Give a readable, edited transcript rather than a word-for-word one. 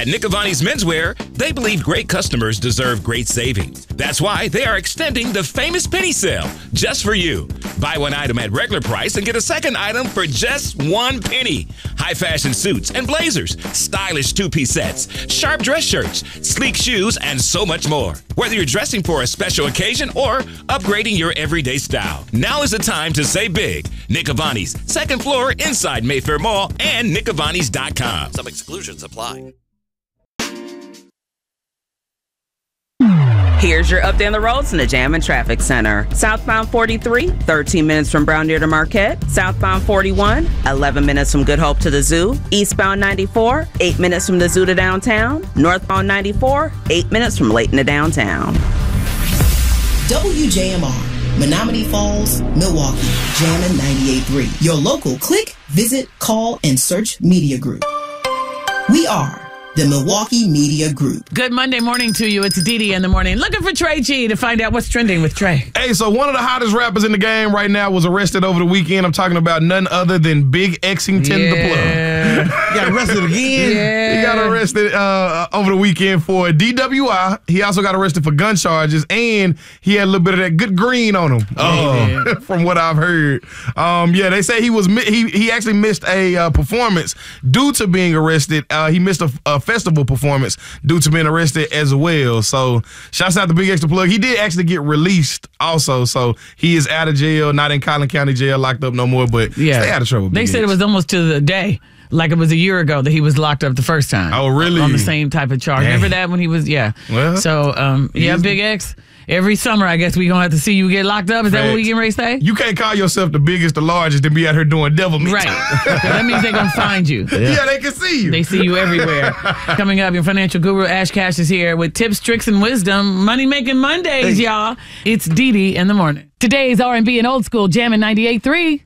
At Nick Avani's Menswear, they believe great customers deserve great savings. That's why they are extending the famous penny sale just for you. Buy one item at regular price and get a second item for just 1 penny. High fashion suits and blazers, stylish two-piece sets, sharp dress shirts, sleek shoes, and so much more. Whether you're dressing for a special occasion or upgrading your everyday style, now is the time to save big. Nick Avani's, second floor inside Mayfair Mall and nickavanis.com. Some exclusions apply. Here's your update on the roads in the Jam and Traffic Center. Southbound 43, 13 minutes from Brown Deer to Marquette. Southbound 41, 11 minutes from Good Hope to the Zoo. Eastbound 94, 8 minutes from the Zoo to downtown. Northbound 94, 8 minutes from Layton to downtown. WJMR, Menominee Falls, Milwaukee, Jammin' 98.3. Your local click, visit, call, and search media group. We are the Milwaukee Media Group. Good Monday morning to you. It's Dee Dee in the morning. Looking for Trey G to find out what's trending with Trey. Hey, so one of the hottest rappers in the game right now was arrested over the weekend. I'm talking about none other than Big Exington the Plug. He got arrested again? Yeah. He got arrested over the weekend for DWI. He also got arrested for gun charges, and he had a little bit of that good green on him, from what I've heard. They say he actually missed a performance due to being arrested. He missed a festival performance due to being arrested as well. So shouts out to Big X the Plug. He did actually get released also, so he is out of jail, not in Collin County Jail, locked up no more, but stay out of trouble. They said it was almost to the day, like it was a year ago that he was locked up the first time. Oh, really? On the same type of charge. Dang. Remember that when he was, Well, so, Big X, every summer I guess we're going to have to see you get locked up. Is that what we getting ready to say? You can't call yourself the biggest, the largest, and be out here doing devilment. Right. That means they're going to find you. Yeah, they can see you. They see you everywhere. Coming up, your financial guru Ash Cash is here with tips, tricks, and wisdom. Money Making Mondays, y'all. It's Dee Dee in the morning. Today's R&B and old school Jammin' 98.3.